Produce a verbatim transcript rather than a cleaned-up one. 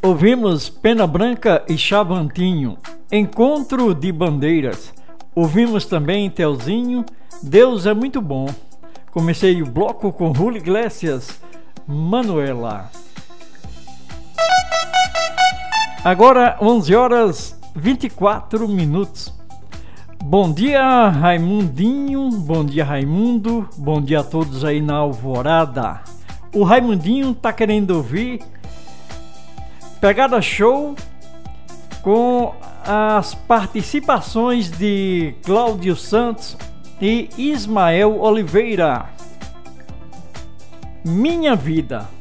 Ouvimos Pena Branca e Chavantinho, Encontro de Bandeiras. Ouvimos também Telzinho, Deus é Muito Bom. Comecei o bloco com Julio Iglesias, Manuela. Agora onze horas e vinte e quatro minutos. Bom dia, Raimundinho, bom dia, Raimundo, bom dia a todos aí na Alvorada. O Raimundinho tá querendo ouvir Pegada Show com as participações de Cláudio Santos e Ismael Oliveira. Minha Vida.